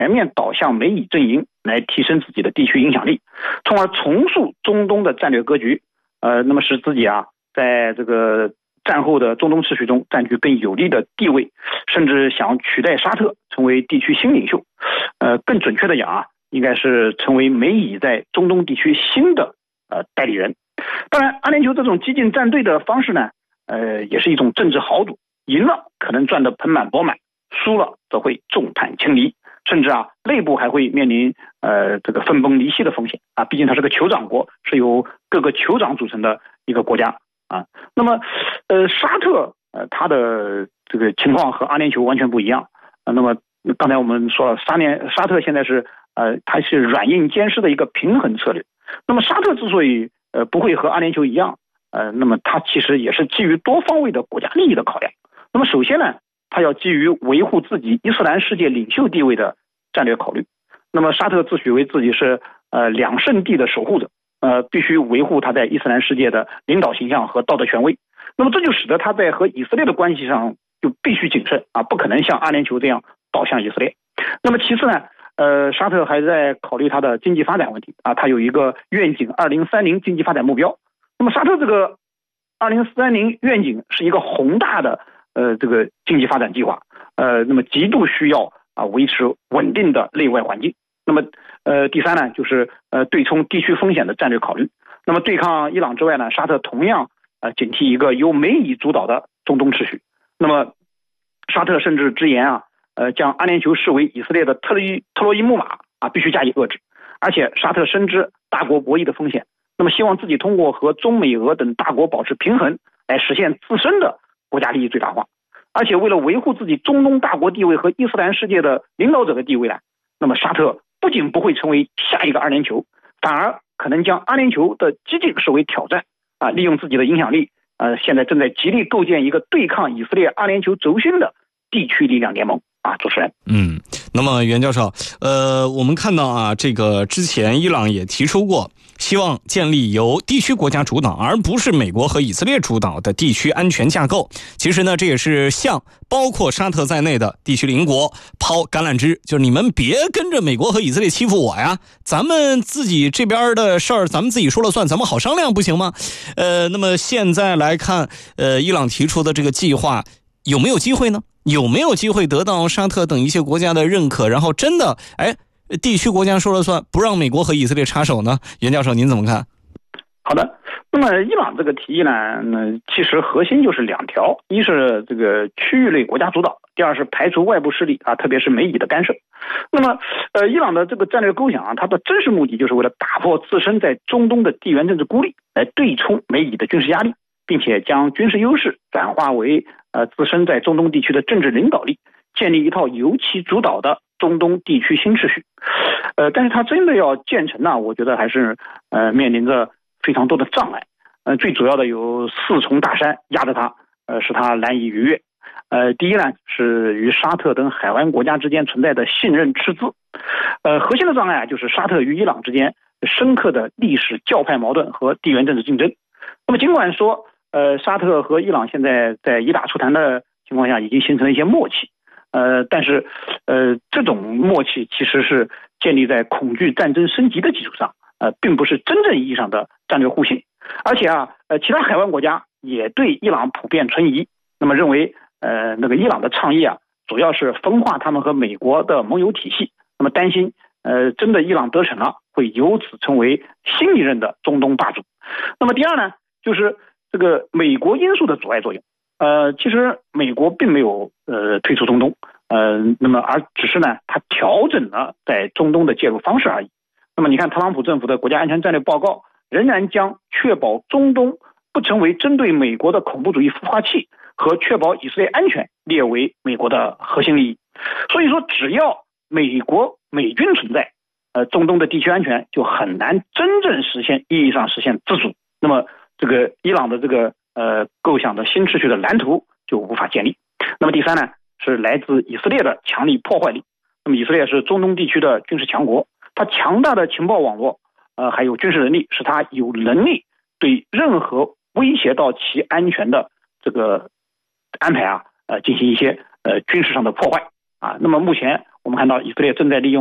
全面倒向美以阵营，来提升自己的地区影响力，从而重塑中东的战略格局，那么使自己在这个战后的中东秩序中占据更有利的地位，甚至想取代沙特成为地区新领袖，更准确的讲应该是成为美以在中东地区新的代理人。当然，阿联酋这种激进站队的方式呢，也是一种政治豪赌，赢了可能赚得盆满钵满，输了则会众叛亲离，甚至内部还会面临这个分崩离析的风险毕竟它是个酋长国，是由各个酋长组成的一个国家那么沙特它的这个情况和阿联酋完全不一样那么刚才我们说了，沙特现在是它是软硬兼施的一个平衡策略。那么沙特之所以不会和阿联酋一样那么它其实也是基于多方位的国家利益的考量。那么首先呢，它要基于维护自己伊斯兰世界领袖地位的战略考虑。那么沙特自诩为自己是两圣地的守护者，必须维护他在伊斯兰世界的领导形象和道德权威。那么这就使得他在和以色列的关系上就必须谨慎不可能像阿联酋这样倒向以色列。那么其次呢，沙特还在考虑它的经济发展问题它有一个愿景2030经济发展目标。那么沙特这个2030愿景是一个宏大的这个经济发展计划，那么极度需要维持稳定的内外环境。那么第三呢，就是对冲地区风险的战略考虑。那么对抗伊朗之外呢，沙特同样警惕一个由美以主导的中东秩序。那么沙特甚至直言将阿联酋视为以色列的特洛伊木马必须加以遏制。而且沙特深知大国博弈的风险，那么希望自己通过和中美俄等大国保持平衡来实现自身的国家利益最大化。而且为了维护自己中东大国地位和伊斯兰世界的领导者的地位那么沙特不仅不会成为下一个阿联酋，反而可能将阿联酋的激进视为挑战利用自己的影响力现在正在极力构建一个对抗以色列阿联酋轴心的地区力量联盟主持人。 那么袁教授我们看到这个之前伊朗也提出过希望建立由地区国家主导而不是美国和以色列主导的地区安全架构。其实呢，这也是向包括沙特在内的地区邻国抛橄榄枝，就是你们别跟着美国和以色列欺负我呀，咱们自己这边的事儿咱们自己说了算，咱们好商量不行吗？那么现在来看伊朗提出的这个计划有没有机会呢？有没有机会得到沙特等一些国家的认可，然后真的地区国家说了算，不让美国和以色列插手呢？袁教授您怎么看？ 好的，那么伊朗这个提议呢，其实核心就是两条，一是这个区域类国家主导，第二是排除外部势力特别是美以的干涉。那么伊朗的这个战略构想它的真实目的就是为了打破自身在中东的地缘政治孤立，来对冲美以的军事压力，并且将军事优势转化为自身在中东地区的政治领导力，建立一套由其主导的中东地区新秩序。但是它真的要建成呢，我觉得还是面临着非常多的障碍。最主要的有4重大山压着它，使它难以逾越。第一呢，是与沙特等海湾国家之间存在的信任赤字。核心的障碍就是沙特与伊朗之间深刻的历史教派矛盾和地缘政治竞争。那么尽管说沙特和伊朗现在在以打促谈的情况下已经形成了一些默契，但是这种默契其实是建立在恐惧战争升级的基础上，并不是真正意义上的战略互信。而且其他海湾国家也对伊朗普遍存疑，那么认为那个伊朗的倡议主要是分化他们和美国的盟友体系，那么担心真的伊朗得逞了，会由此成为新一任的中东霸主。那么第二呢，就是这个美国因素的阻碍作用。其实美国并没有退出中东，那么而只是呢，它调整了在中东的介入方式而已。那么你看特朗普政府的国家安全战略报告仍然将确保中东不成为针对美国的恐怖主义孵化器和确保以色列安全列为美国的核心利益。所以说只要美军存在，中东的地区安全就很难真正意义上实现自主，那么这个伊朗的这个构想的新秩序的蓝图就无法建立。那么第三呢，是来自以色列的强力破坏力。那么以色列是中东地区的军事强国，它强大的情报网络还有军事能力，使它有能力对任何威胁到其安全的这个安排进行一些军事上的破坏那么目前我们看到以色列正在利用